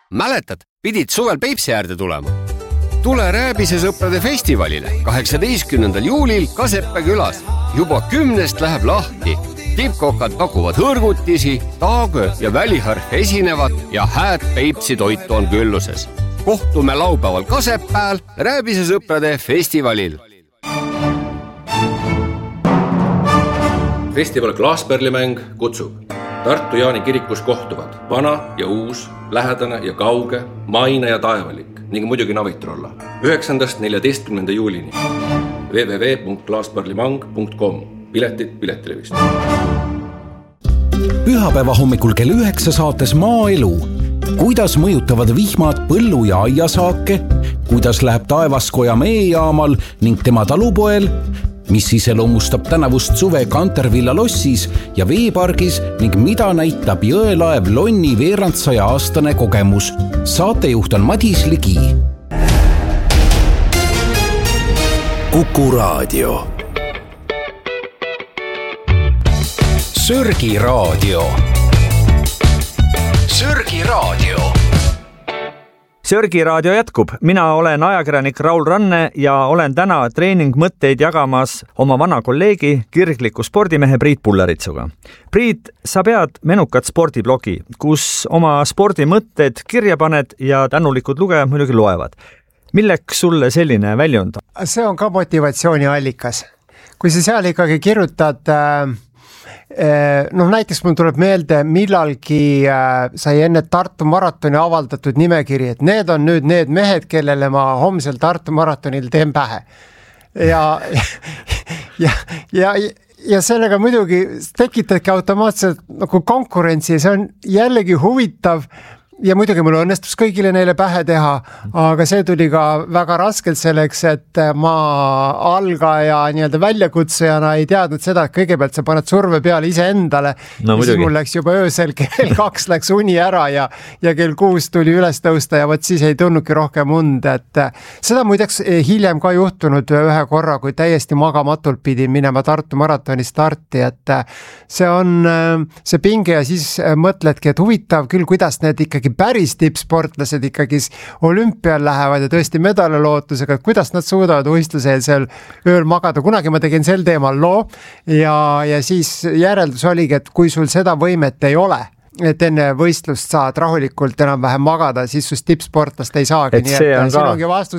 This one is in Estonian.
Mäletad, pidid suvel Peipsi äärde tulema? Tule Rääbise sõprade festivalile 18. juulil Kaseppe külas. Juba 10 läheb lahti. Tippkokad pakuvad hõrgutisi, taagö ja väliharf esinevad ja hääd Peipsi toitu on külluses. Kohtume laupäeval Kasepääl Rääbise sõprade festivalil. Festival Klaaspärlimäng kutsub. Tartu Jaani kirikus kohtuvad vana ja uus, lähedane ja kauge, maine ja taevalik ning muidugi Navitrolla. 9.–14. juulini. www.klaasparlimang.com. Piletid Piletilevist. Pühapäeva hommikul kell 9 saates Maaelu. Kuidas mõjutavad vihmad põllu- ja aiasaake, kuidas läheb Taevaskoja meejaamal ning tema talupoel, mis iseloomustab tänavust suve Kantervilla lossis ja veepargis ning mida näitab jõelaev Lonni veerandsaja aastane kogemus. Saatejuht on Madis Ligi. Kuku Raadio. Sörgi Raadio. Sörgi Raadio. Sörgi Raadio jätkub. Mina olen ajakirjanik Raul Ranne ja olen täna treeningmõtteid jagamas oma vana kolleegi, kirgliku spordimehe Priit Pulleritsuga. Priit, sa pead menukat spordiblogi, kus oma spordimõtted kirja paned ja tänulikud lugejad muidugi loevad. Milleks sulle selline väljund? See on ka motivatsiooniallikas. Kui sa seal ikkagi kirjutad näiteks mul tuleb meelde millalgi sai enne Tartu maratoni avaldatud nimekiri, et need on nüüd need mehed, kellele ma homsel Tartu maratonil teen pähe. Ja sellega muidugi tekitadki automaatselt nagu konkurentsi ja see on jällegi huvitav ja muidugi mul õnnestus kõigile neile pähe teha, aga see tuli ka väga raskelt selleks, et ma algaja nii-öelda väljakutsejana ei teadnud seda, et kõigepealt sa paned surve peale ise endale ja siis mul läks juba öösel kell 2 läks uni ära ja kell 6 tuli üles tõusta ja võt siis ei tulnudki rohkem und, et seda muideks hiljem ka juhtunud ühe korra, kui täiesti magamatult pidin minema Tartu maratoni starti, et see on see pinge ja siis mõtledki, et huvitav küll, kuidas need ikkagi päris tippsportlased ikkagi olümpial lähevad ja tõesti medalilootusega, et kuidas nad suudavad uistluseelsel ööl magada. Kunagi ma tegin sel teemal loo ja siis järeldus oligi, et kui sul seda võimet ei ole, et enne võistlust saad rahulikult enam vähem magada, siis sust tippsportlast ei saagi. Et see on ka... siin ongi vastus